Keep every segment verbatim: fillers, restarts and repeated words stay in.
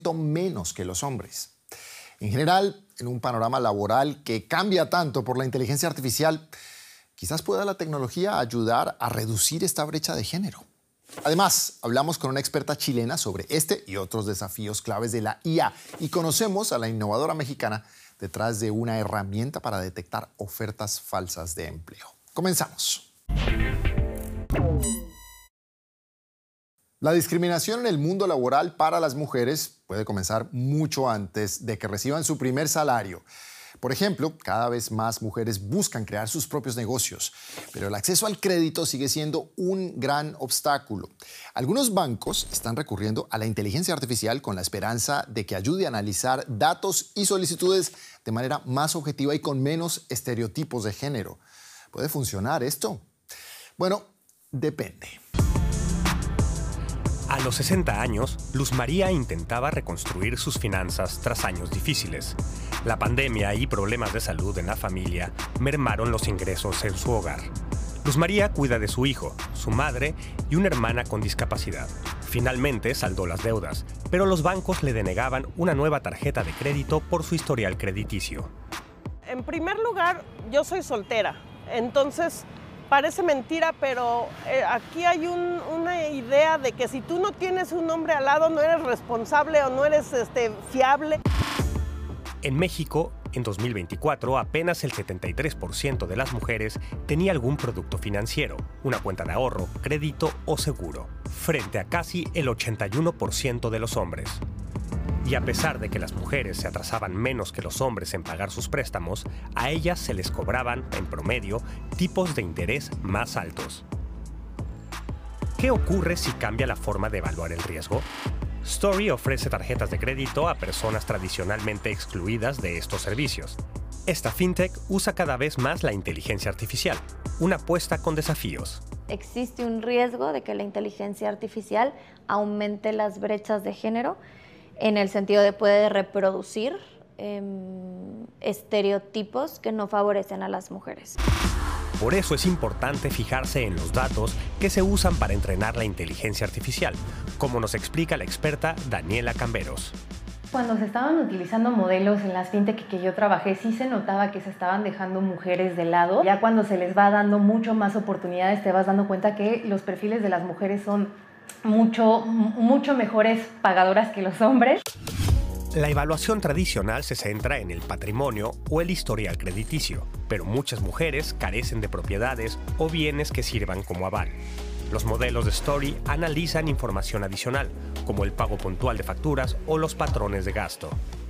menos que los hombres. En general, en un panorama laboral que cambia tanto por la inteligencia artificial, quizás pueda la tecnología ayudar a reducir esta brecha de género. Además, hablamos con una experta chilena sobre este y otros desafíos claves de la I A y conocemos a la innovadora mexicana detrás de una herramienta para detectar ofertas falsas de empleo. Comenzamos. La discriminación en el mundo laboral para las mujeres puede comenzar mucho antes de que reciban su primer salario. Por ejemplo, cada vez más mujeres buscan crear sus propios negocios, pero el acceso al crédito sigue siendo un gran obstáculo. Algunos bancos están recurriendo a la inteligencia artificial con la esperanza de que ayude a analizar datos y solicitudes de manera más objetiva y con menos estereotipos de género. ¿Puede funcionar esto? Bueno, depende. A los sesenta años, Luz María intentaba reconstruir sus finanzas tras años difíciles. La pandemia y problemas de salud en la familia mermaron los ingresos en su hogar. Luz María cuida de su hijo, su madre y una hermana con discapacidad. Finalmente saldó las deudas, pero los bancos le denegaban una nueva tarjeta de crédito por su historial crediticio. En primer lugar, yo soy soltera, entonces parece mentira, pero eh, aquí hay un, una idea de que si tú no tienes un hombre al lado no eres responsable o no eres este, fiable. En México, en dos mil veinticuatro, apenas el setenta y tres por ciento de las mujeres tenía algún producto financiero, una cuenta de ahorro, crédito o seguro, frente a casi el ochenta y uno por ciento de los hombres. Y a pesar de que las mujeres se atrasaban menos que los hombres en pagar sus préstamos, a ellas se les cobraban, en promedio, tipos de interés más altos. ¿Qué ocurre si cambia la forma de evaluar el riesgo? Story ofrece tarjetas de crédito a personas tradicionalmente excluidas de estos servicios. Esta fintech usa cada vez más la inteligencia artificial, una apuesta con desafíos. Existe un riesgo de que la inteligencia artificial aumente las brechas de género, en el sentido de puede reproducir eh, estereotipos que no favorecen a las mujeres. Por eso es importante fijarse en los datos que se usan para entrenar la inteligencia artificial, como nos explica la experta Daniela Camberos. Cuando se estaban utilizando modelos en las fintech que yo trabajé, sí se notaba que se estaban dejando mujeres de lado. Ya cuando se les va dando mucho más oportunidades, te vas dando cuenta que los perfiles de las mujeres son mucho, mucho mejores pagadoras que los hombres. La evaluación tradicional se centra en el patrimonio o el historial crediticio, pero muchas mujeres carecen de propiedades o bienes que sirvan como aval. Los modelos de Story analizan información adicional, como el pago puntual de facturas o los patrones de gasto.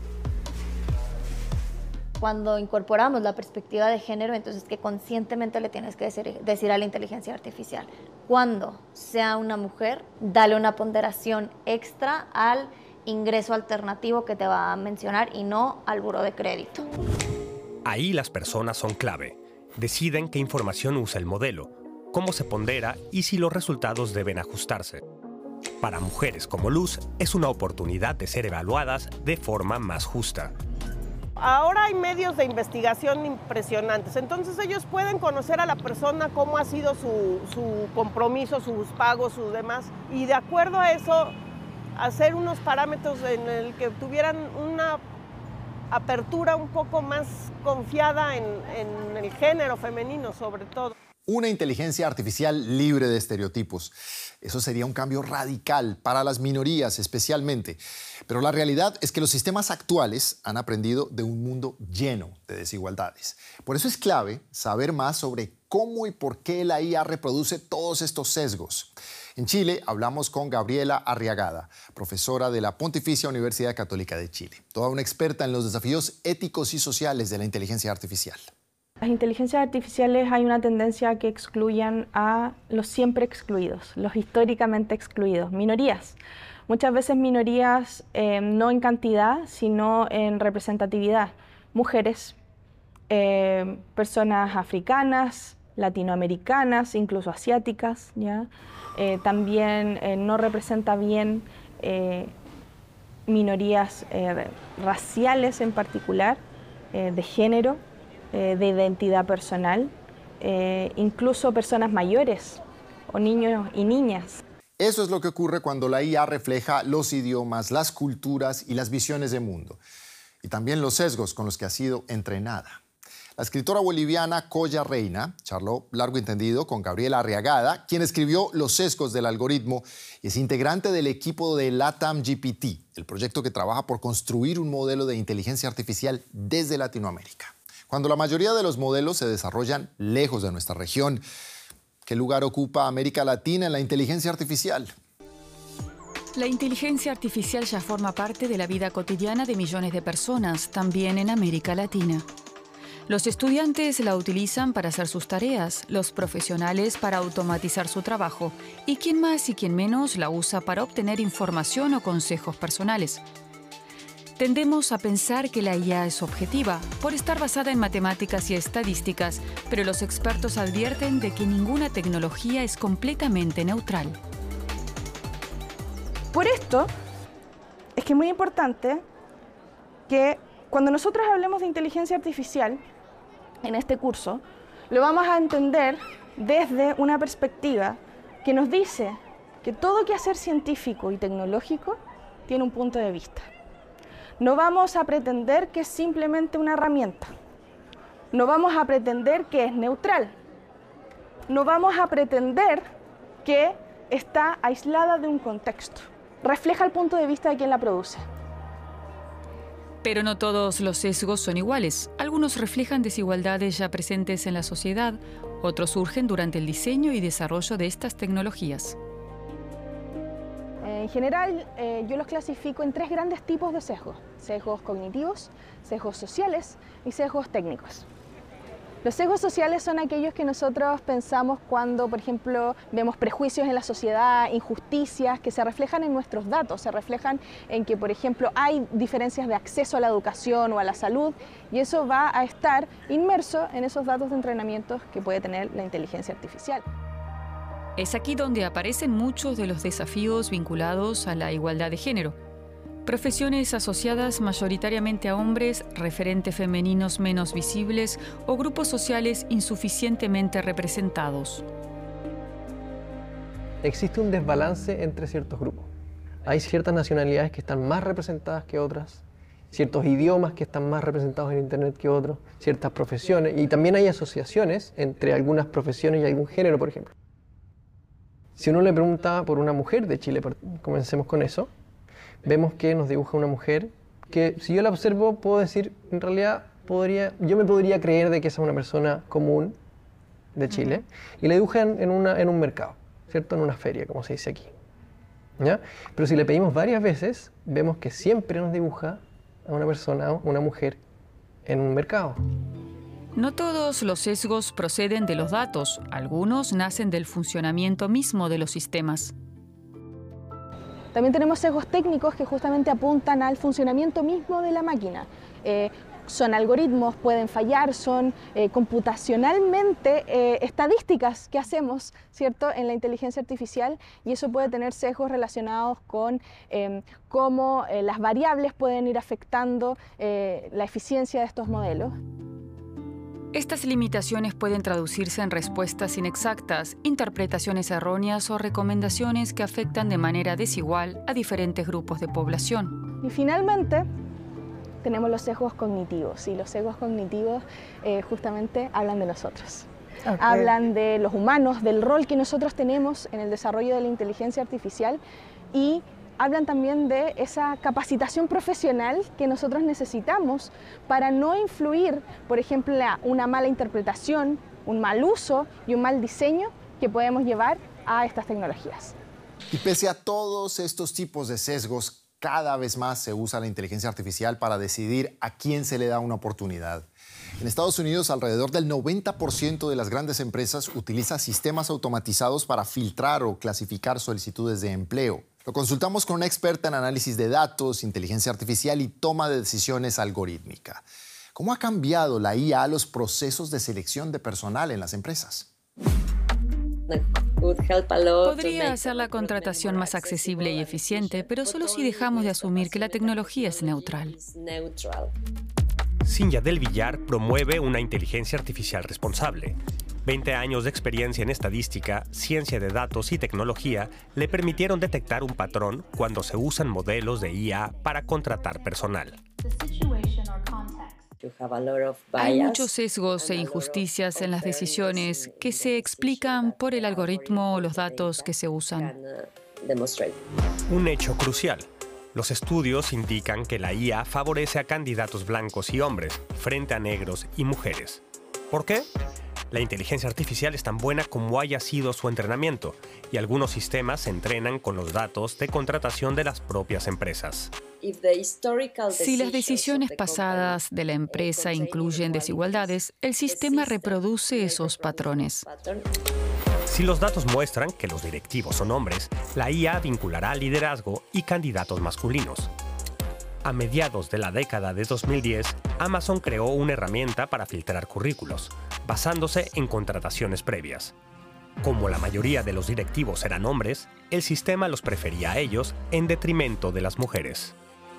Cuando incorporamos la perspectiva de género, entonces que conscientemente le tienes que decir, decir a la inteligencia artificial, cuando sea una mujer, dale una ponderación extra al ingreso alternativo que te va a mencionar y no al buró de crédito. Ahí las personas son clave. Deciden qué información usa el modelo, cómo se pondera y si los resultados deben ajustarse. Para mujeres como Luz, es una oportunidad de ser evaluadas de forma más justa. Ahora hay medios de investigación impresionantes, entonces ellos pueden conocer a la persona, cómo ha sido su, su compromiso, sus pagos, sus demás, y de acuerdo a eso hacer unos parámetros en el que tuvieran una apertura un poco más confiada en, en el género femenino sobre todo. Una inteligencia artificial libre de estereotipos. Eso sería un cambio radical para las minorías especialmente. Pero la realidad es que los sistemas actuales han aprendido de un mundo lleno de desigualdades. Por eso es clave saber más sobre cómo y por qué la I A reproduce todos estos sesgos. En Chile hablamos con Gabriela Arriagada, profesora de la Pontificia Universidad Católica de Chile, toda una experta en los desafíos éticos y sociales de la inteligencia artificial. Las inteligencias artificiales hay una tendencia a que excluyan a los siempre excluidos, los históricamente excluidos, minorías. Muchas veces minorías eh, no en cantidad, sino en representatividad. Mujeres, eh, personas africanas, latinoamericanas, incluso asiáticas, ¿ya? Eh, también eh, no representa bien eh, minorías eh, raciales en particular, eh, de género, eh, de identidad personal, eh, incluso personas mayores o niños y niñas. Eso es lo que ocurre cuando la I A refleja los idiomas, las culturas y las visiones de mundo, y también los sesgos con los que ha sido entrenada. La escritora boliviana Coya Reina charló largo y tendido con Gabriela Arriagada, quien escribió Los sesgos del algoritmo y es integrante del equipo de LATAM G P T, el proyecto que trabaja por construir un modelo de inteligencia artificial desde Latinoamérica. Cuando la mayoría de los modelos se desarrollan lejos de nuestra región, ¿qué lugar ocupa América Latina en la inteligencia artificial? La inteligencia artificial ya forma parte de la vida cotidiana de millones de personas, también en América Latina. Los estudiantes la utilizan para hacer sus tareas, los profesionales para automatizar su trabajo y quien más y quien menos la usa para obtener información o consejos personales. Tendemos a pensar que la I A es objetiva, por estar basada en matemáticas y estadísticas, pero los expertos advierten de que ninguna tecnología es completamente neutral. Por esto, es que es muy importante que cuando nosotros hablemos de inteligencia artificial en este curso, lo vamos a entender desde una perspectiva que nos dice que todo quehacer científico y tecnológico tiene un punto de vista. No vamos a pretender que es simplemente una herramienta. No vamos a pretender que es neutral. No vamos a pretender que está aislada de un contexto. Refleja el punto de vista de quien la produce. Pero no todos los sesgos son iguales. Algunos reflejan desigualdades ya presentes en la sociedad, otros surgen durante el diseño y desarrollo de estas tecnologías. En general, eh, yo los clasifico en tres grandes tipos de sesgos: sesgos cognitivos, sesgos sociales y sesgos técnicos. Los sesgos sociales son aquellos que nosotros pensamos cuando, por ejemplo, vemos prejuicios en la sociedad, injusticias que se reflejan en nuestros datos, se reflejan en que, por ejemplo, hay diferencias de acceso a la educación o a la salud, y eso va a estar inmerso en esos datos de entrenamiento que puede tener la inteligencia artificial. Es aquí donde aparecen muchos de los desafíos vinculados a la igualdad de género. Profesiones asociadas mayoritariamente a hombres, referentes femeninos menos visibles o grupos sociales insuficientemente representados. Existe un desbalance entre ciertos grupos. Hay ciertas nacionalidades que están más representadas que otras, ciertos idiomas que están más representados en Internet que otros, ciertas profesiones, y también hay asociaciones entre algunas profesiones y algún género, por ejemplo. Si uno le pregunta por una mujer de Chile, comencemos con eso, vemos que nos dibuja una mujer que, si yo la observo, puedo decir, en realidad, podría, yo me podría creer de que esa es una persona común de Chile, uh-huh. y la dibujan en, una, en un mercado, ¿cierto? En una feria, como se dice aquí. ¿Ya? Pero si le pedimos varias veces, vemos que siempre nos dibuja a una persona, una mujer, en un mercado. No todos los sesgos proceden de los datos, algunos nacen del funcionamiento mismo de los sistemas. También tenemos sesgos técnicos que justamente apuntan al funcionamiento mismo de la máquina. Eh, son algoritmos, pueden fallar, son eh, computacionalmente eh, estadísticas que hacemos, ¿cierto?, en la inteligencia artificial, y eso puede tener sesgos relacionados con eh, cómo eh, las variables pueden ir afectando eh, la eficiencia de estos modelos. Estas limitaciones pueden traducirse en respuestas inexactas, interpretaciones erróneas o recomendaciones que afectan de manera desigual a diferentes grupos de población. Y finalmente, tenemos los sesgos cognitivos, y los sesgos cognitivos eh, justamente hablan de nosotros. Okay. Hablan de los humanos, del rol que nosotros tenemos en el desarrollo de la inteligencia artificial, y hablan también de esa capacitación profesional que nosotros necesitamos para no influir, por ejemplo, una mala interpretación, un mal uso y un mal diseño que podemos llevar a estas tecnologías. Y pese a todos estos tipos de sesgos, cada vez más se usa la inteligencia artificial para decidir a quién se le da una oportunidad. En Estados Unidos, alrededor del noventa por ciento de las grandes empresas utiliza sistemas automatizados para filtrar o clasificar solicitudes de empleo. Lo consultamos con una experta en análisis de datos, inteligencia artificial y toma de decisiones algorítmica. ¿Cómo ha cambiado la I A los procesos de selección de personal en las empresas? Podría hacer la contratación más accesible y eficiente, pero solo si dejamos de asumir que la tecnología es neutral. Cinya del Villar promueve una inteligencia artificial responsable. veinte años de experiencia en estadística, ciencia de datos y tecnología le permitieron detectar un patrón cuando se usan modelos de I A para contratar personal. Hay muchos sesgos e injusticias en las decisiones que se explican por el algoritmo o los datos que se usan. Un hecho crucial. Los estudios indican que la I A favorece a candidatos blancos y hombres frente a negros y mujeres. ¿Por qué? La inteligencia artificial es tan buena como haya sido su entrenamiento, y algunos sistemas se entrenan con los datos de contratación de las propias empresas. Si las decisiones pasadas de la empresa incluyen desigualdades, el sistema reproduce esos patrones. Si los datos muestran que los directivos son hombres, la I A vinculará liderazgo y candidatos masculinos. A mediados de la década de dos mil diez, Amazon creó una herramienta para filtrar currículos, basándose en contrataciones previas. Como la mayoría de los directivos eran hombres, el sistema los prefería a ellos en detrimento de las mujeres.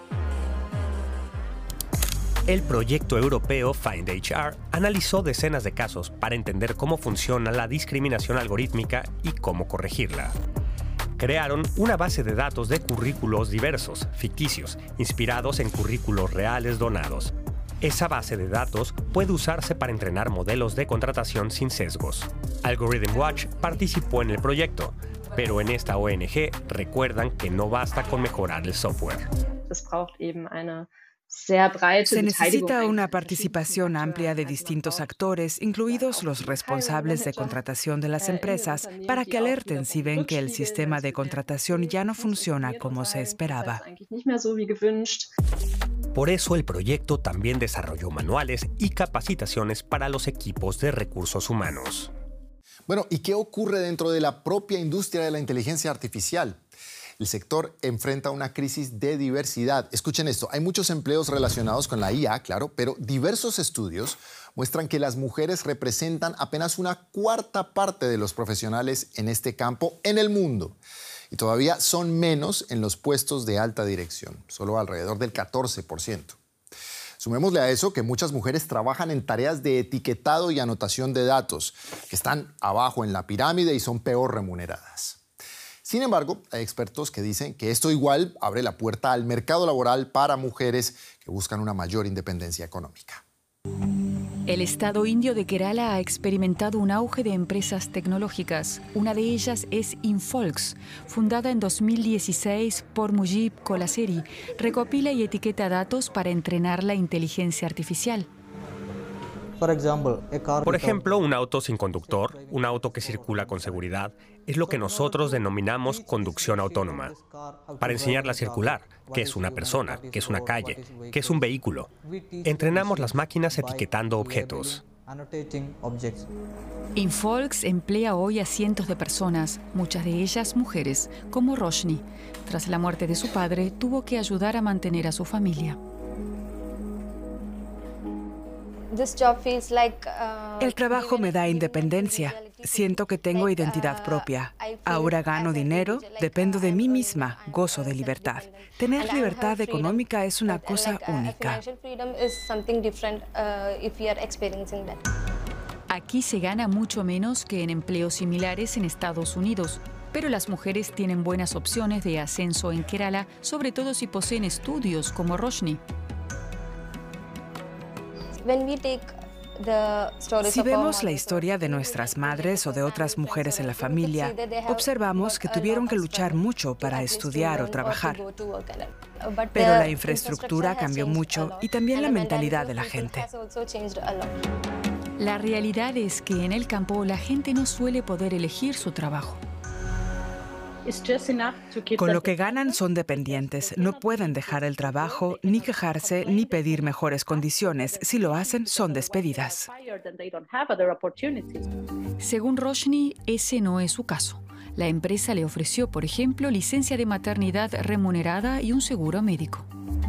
El proyecto europeo Find H R analizó decenas de casos para entender cómo funciona la discriminación algorítmica y cómo corregirla. Crearon una base de datos de currículos diversos, ficticios, inspirados en currículos reales donados. Esa base de datos puede usarse para entrenar modelos de contratación sin sesgos. Algorithm Watch participó en el proyecto, pero en esta O N G recuerdan que no basta con mejorar el software. Se necesita una participación amplia de distintos actores, incluidos los responsables de contratación de las empresas, para que alerten si ven que el sistema de contratación ya no funciona como se esperaba. Por eso el proyecto también desarrolló manuales y capacitaciones para los equipos de recursos humanos. Bueno, ¿y qué ocurre dentro de la propia industria de la inteligencia artificial? El sector enfrenta una crisis de diversidad. Escuchen esto, hay muchos empleos relacionados con la I A, claro, pero diversos estudios muestran que las mujeres representan apenas una cuarta parte de los profesionales en este campo en el mundo. Y todavía son menos en los puestos de alta dirección, solo alrededor del catorce por ciento. Sumémosle a eso que muchas mujeres trabajan en tareas de etiquetado y anotación de datos, que están abajo en la pirámide y son peor remuneradas. Sin embargo, hay expertos que dicen que esto igual abre la puerta al mercado laboral para mujeres que buscan una mayor independencia económica. El estado indio de Kerala ha experimentado un auge de empresas tecnológicas. Una de ellas es Infolx, fundada en dos mil dieciséis por Mujib Kolaseri. Recopila y etiqueta datos para entrenar la inteligencia artificial. Por ejemplo, un auto sin conductor, un auto que circula con seguridad, es lo que nosotros denominamos conducción autónoma. Para enseñarla a circular, qué es una persona, qué es una calle, qué es un vehículo, entrenamos las máquinas etiquetando objetos. Infolx emplea hoy a cientos de personas, muchas de ellas mujeres, como Roshni. Tras la muerte de su padre, tuvo que ayudar a mantener a su familia. El trabajo me da independencia. Siento que tengo identidad propia. Ahora gano dinero, dependo de mí misma, gozo de libertad. Tener libertad económica es una cosa única. Aquí se gana mucho menos que en empleos similares en Estados Unidos, pero las mujeres tienen buenas opciones de ascenso en Kerala, sobre todo si poseen estudios como Roshni. Si vemos la historia de nuestras madres o de otras mujeres en la familia, observamos que tuvieron que luchar mucho para estudiar o trabajar. Pero la infraestructura cambió mucho y también la mentalidad de la gente. La realidad es que en el campo la gente no suele poder elegir su trabajo. Con lo que ganan son dependientes, no pueden dejar el trabajo, ni quejarse, ni pedir mejores condiciones. Si lo hacen, son despedidas. Según Roshni, ese no es su caso. La empresa le ofreció, por ejemplo, licencia de maternidad remunerada y un seguro médico.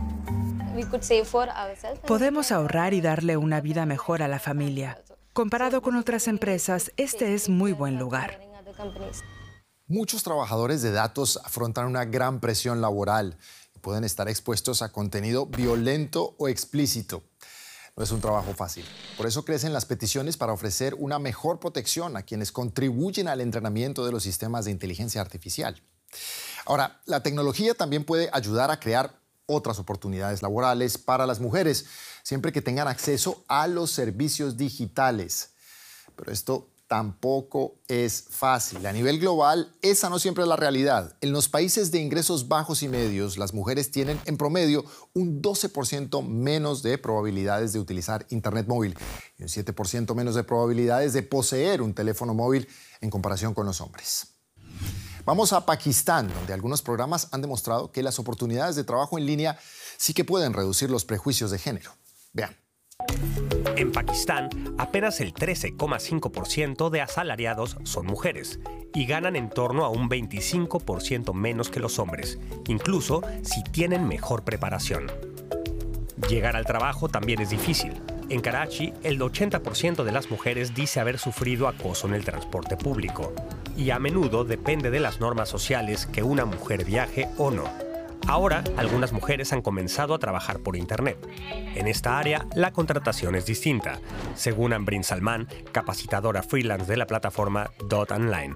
Podemos ahorrar y darle una vida mejor a la familia. Comparado con otras empresas, este es muy buen lugar. Muchos trabajadores de datos afrontan una gran presión laboral y pueden estar expuestos a contenido violento o explícito. No es un trabajo fácil. Por eso crecen las peticiones para ofrecer una mejor protección a quienes contribuyen al entrenamiento de los sistemas de inteligencia artificial. Ahora, la tecnología también puede ayudar a crear otras oportunidades laborales para las mujeres, siempre que tengan acceso a los servicios digitales. Pero esto tampoco es fácil. A nivel global, esa no siempre es la realidad. En los países de ingresos bajos y medios, las mujeres tienen en promedio un doce por ciento menos de probabilidades de utilizar Internet móvil y un siete por ciento menos de probabilidades de poseer un teléfono móvil en comparación con los hombres. Vamos a Pakistán, donde algunos programas han demostrado que las oportunidades de trabajo en línea sí que pueden reducir los prejuicios de género. Vean. En Pakistán, apenas el trece coma cinco por ciento de asalariados son mujeres y ganan en torno a un veinticinco por ciento menos que los hombres, incluso si tienen mejor preparación. Llegar al trabajo también es difícil. En Karachi, el ochenta por ciento de las mujeres dice haber sufrido acoso en el transporte público y a menudo depende de las normas sociales que una mujer viaje o no. Ahora, algunas mujeres han comenzado a trabajar por Internet. En esta área, la contratación es distinta, según Ambreen Salman, capacitadora freelance de la plataforma Dot Online.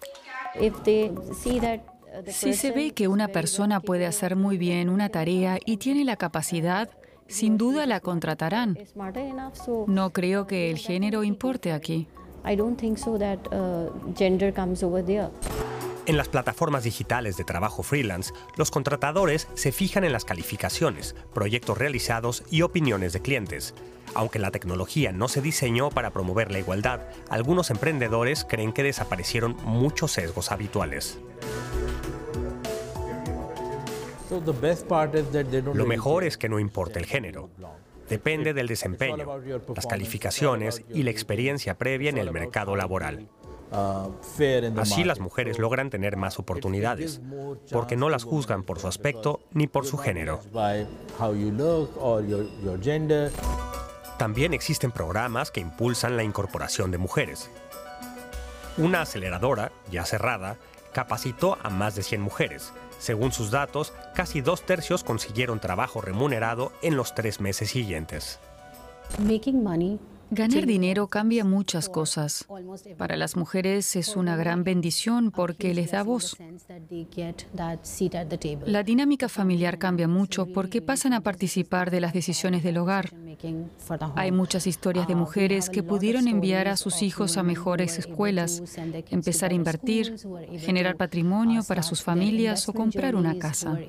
Si se ve que una persona puede hacer muy bien una tarea y tiene la capacidad, sin duda la contratarán. No creo que el género importe aquí. En las plataformas digitales de trabajo freelance, los contratadores se fijan en las calificaciones, proyectos realizados y opiniones de clientes. Aunque la tecnología no se diseñó para promover la igualdad, algunos emprendedores creen que desaparecieron muchos sesgos habituales. Lo mejor es que no importa el género. Depende del desempeño, las calificaciones y la experiencia previa en el mercado laboral. Así las mujeres logran tener más oportunidades, porque no las juzgan por su aspecto ni por su género. También existen programas que impulsan la incorporación de mujeres. Una aceleradora, ya cerrada, capacitó a más de cien mujeres. Según sus datos, casi dos tercios consiguieron trabajo remunerado en los tres meses siguientes. Ganar dinero cambia muchas cosas. Para las mujeres es una gran bendición porque les da voz. La dinámica familiar cambia mucho porque pasan a participar de las decisiones del hogar. Hay muchas historias de mujeres que pudieron enviar a sus hijos a mejores escuelas, empezar a invertir, generar patrimonio para sus familias o comprar una casa.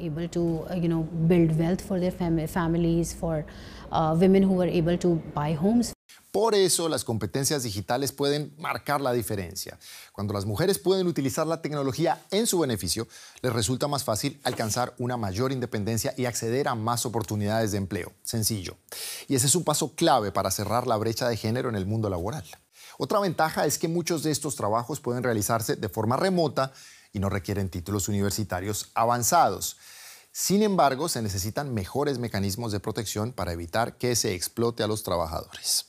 Por eso, las competencias digitales pueden marcar la diferencia. Cuando las mujeres pueden utilizar la tecnología en su beneficio, les resulta más fácil alcanzar una mayor independencia y acceder a más oportunidades de empleo. Sencillo. Y ese es un paso clave para cerrar la brecha de género en el mundo laboral. Otra ventaja es que muchos de estos trabajos pueden realizarse de forma remota y no requieren títulos universitarios avanzados. Sin embargo, se necesitan mejores mecanismos de protección para evitar que se explote a los trabajadores.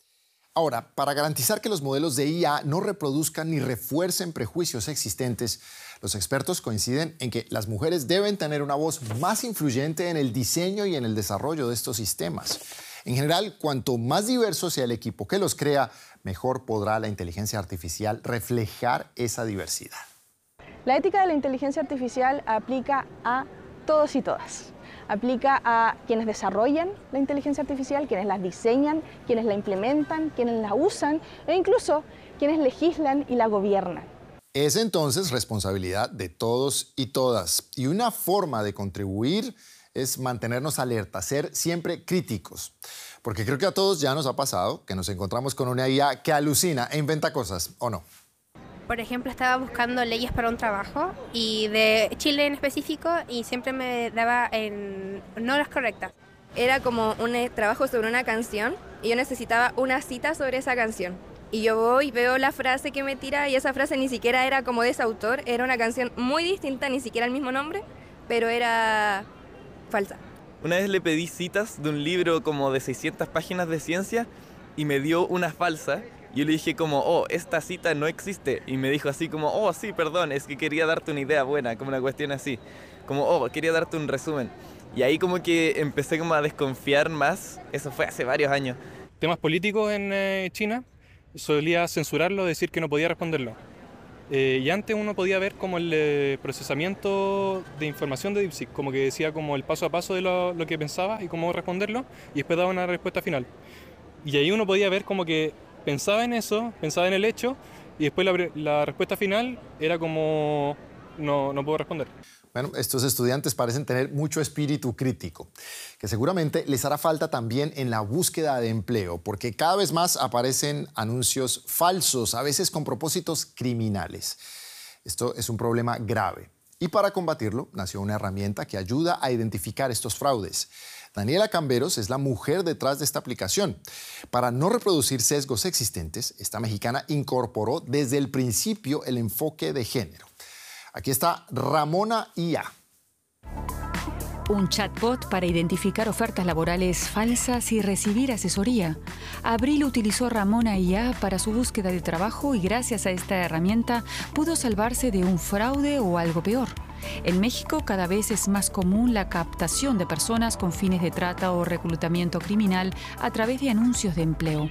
Ahora, para garantizar que los modelos de I A no reproduzcan ni refuercen prejuicios existentes, los expertos coinciden en que las mujeres deben tener una voz más influyente en el diseño y en el desarrollo de estos sistemas. En general, cuanto más diverso sea el equipo que los crea, mejor podrá la inteligencia artificial reflejar esa diversidad. La ética de la inteligencia artificial aplica a todos y todas. Aplica a quienes desarrollan la inteligencia artificial, quienes la diseñan, quienes la implementan, quienes la usan e incluso quienes legislan y la gobiernan. Es entonces responsabilidad de todos y todas. Y una forma de contribuir es mantenernos alerta, ser siempre críticos. Porque creo que a todos ya nos ha pasado que nos encontramos con una I A que alucina e inventa cosas, ¿o no? Por ejemplo, estaba buscando leyes para un trabajo y de Chile en específico y siempre me daba en no las correctas. Era como un trabajo sobre una canción y yo necesitaba una cita sobre esa canción. Y yo voy y veo la frase que me tira y esa frase ni siquiera era como de ese autor, era una canción muy distinta, ni siquiera el mismo nombre, pero era falsa. Una vez le pedí citas de un libro como de seiscientas páginas de ciencia y me dio una falsa. Yo le dije como, oh, esta cita no existe. Y me dijo así como, oh, sí, perdón, es que quería darte una idea buena, como una cuestión así. Como, oh, quería darte un resumen. Y ahí como que empecé como a desconfiar más, eso fue hace varios años. Temas políticos en eh, China, solía censurarlo, decir que no podía responderlo. Eh, y antes uno podía ver como el eh, procesamiento de información de DeepSeek, como que decía como el paso a paso de lo, lo que pensaba y cómo responderlo, y después daba una respuesta final. Y ahí uno podía ver como que pensaba en eso, pensaba en el hecho, y después la, la respuesta final era como no, no puedo responder. Bueno, estos estudiantes parecen tener mucho espíritu crítico, que seguramente les hará falta también en la búsqueda de empleo, porque cada vez más aparecen anuncios falsos, a veces con propósitos criminales. Esto es un problema grave. Y para combatirlo, nació una herramienta que ayuda a identificar estos fraudes. Daniela Camberos es la mujer detrás de esta aplicación. Para no reproducir sesgos existentes, esta mexicana incorporó desde el principio el enfoque de género. Aquí está Ramona I A. Un chatbot para identificar ofertas laborales falsas y recibir asesoría. Abril utilizó Ramona I A para su búsqueda de trabajo y gracias a esta herramienta pudo salvarse de un fraude o algo peor. En México cada vez es más común la captación de personas con fines de trata o reclutamiento criminal a través de anuncios de empleo.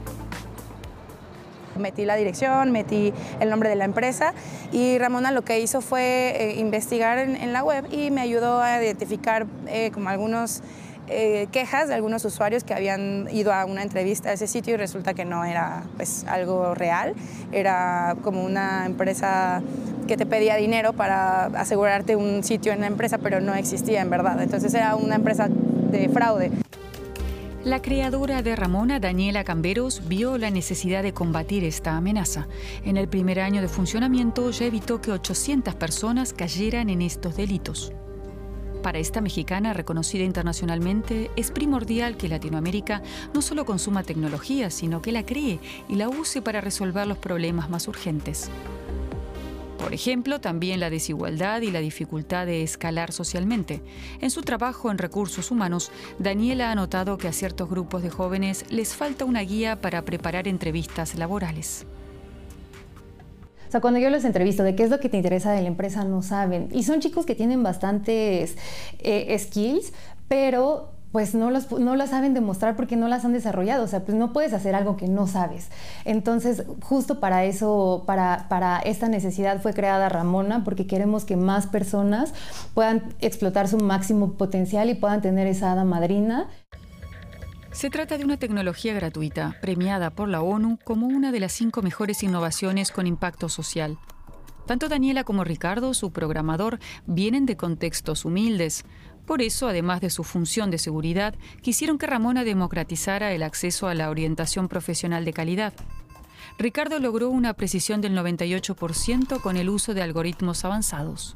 Metí la dirección, metí el nombre de la empresa y Ramona lo que hizo fue eh, investigar en, en la web y me ayudó a identificar eh, como algunos eh, quejas de algunos usuarios que habían ido a una entrevista a ese sitio y resulta que no era pues, algo real, era como una empresa que te pedía dinero para asegurarte un sitio en la empresa, pero no existía en verdad, entonces era una empresa de fraude. La creadora de Ramona, Daniela Camberos, vio la necesidad de combatir esta amenaza. En el primer año de funcionamiento ya evitó que ochocientas personas cayeran en estos delitos. Para esta mexicana, reconocida internacionalmente, es primordial que Latinoamérica no solo consuma tecnología, sino que la cree y la use para resolver los problemas más urgentes. Por ejemplo, también la desigualdad y la dificultad de escalar socialmente. En su trabajo en recursos humanos, Daniela ha notado que a ciertos grupos de jóvenes les falta una guía para preparar entrevistas laborales. O sea, cuando yo los entrevisto de qué es lo que te interesa de la empresa, no saben. Y son chicos que tienen bastantes eh, skills, pero pues no, los, no las saben demostrar porque no las han desarrollado. O sea, pues no puedes hacer algo que no sabes. Entonces, justo para eso, para, para esta necesidad fue creada Ramona, porque queremos que más personas puedan explotar su máximo potencial y puedan tener esa hada madrina. Se trata de una tecnología gratuita, premiada por la ONU como una de las cinco mejores innovaciones con impacto social. Tanto Daniela como Ricardo, su programador, vienen de contextos humildes. Por eso, además de su función de seguridad, quisieron que Ramona democratizara el acceso a la orientación profesional de calidad. Ricardo logró una precisión del noventa y ocho por ciento con el uso de algoritmos avanzados.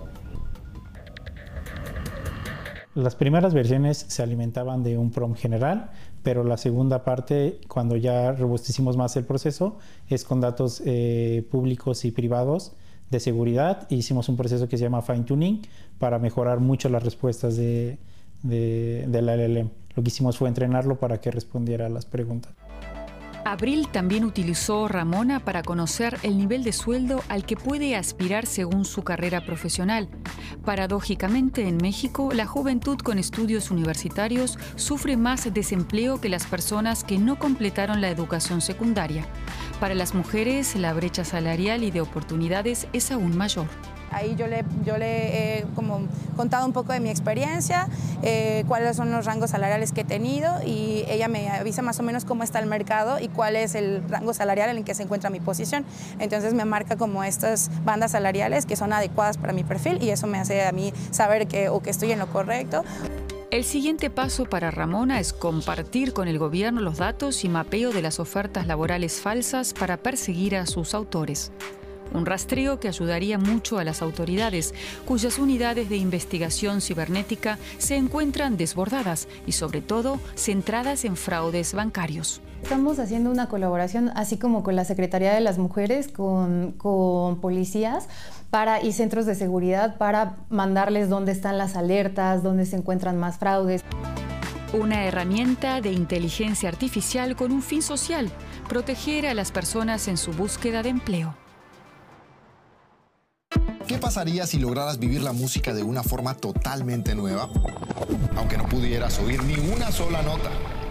Las primeras versiones se alimentaban de un prompt general, pero la segunda parte, cuando ya robusticimos más el proceso, es con datos eh, públicos y privados de seguridad. Hicimos un proceso que se llama fine tuning para mejorar mucho las respuestas de, de, de la L L M. Lo que hicimos fue entrenarlo para que respondiera a las preguntas. Abril también utilizó Ramona para conocer el nivel de sueldo al que puede aspirar según su carrera profesional. Paradójicamente, en México, la juventud con estudios universitarios sufre más desempleo que las personas que no completaron la educación secundaria. Para las mujeres, la brecha salarial y de oportunidades es aún mayor. Ahí yo le, yo le he como contado un poco de mi experiencia, eh, cuáles son los rangos salariales que he tenido y ella me avisa más o menos cómo está el mercado y cuál es el rango salarial en el que se encuentra mi posición. Entonces me marca como estas bandas salariales que son adecuadas para mi perfil y eso me hace a mí saber que, o que estoy en lo correcto. El siguiente paso para Ramona es compartir con el gobierno los datos y mapeo de las ofertas laborales falsas para perseguir a sus autores. Un rastreo que ayudaría mucho a las autoridades, cuyas unidades de investigación cibernética se encuentran desbordadas y, sobre todo, centradas en fraudes bancarios. Estamos haciendo una colaboración, así como con la Secretaría de las Mujeres, con, con policías para, y centros de seguridad para mandarles dónde están las alertas, dónde se encuentran más fraudes. Una herramienta de inteligencia artificial con un fin social, proteger a las personas en su búsqueda de empleo. ¿Qué pasaría si lograras vivir la música de una forma totalmente nueva? Aunque no pudieras oír ni una sola nota.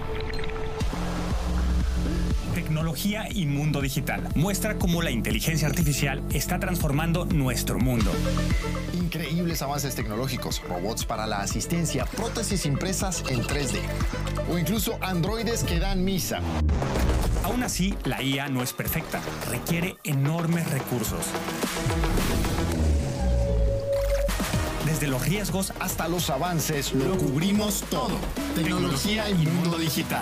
Tecnología y mundo digital muestra cómo la inteligencia artificial está transformando nuestro mundo. Increíbles avances tecnológicos, robots para la asistencia, prótesis impresas en tres D o incluso androides que dan misa. Aún así, la I A no es perfecta, requiere enormes recursos. Desde los riesgos hasta los avances, lo cubrimos todo. Tecnología y mundo digital.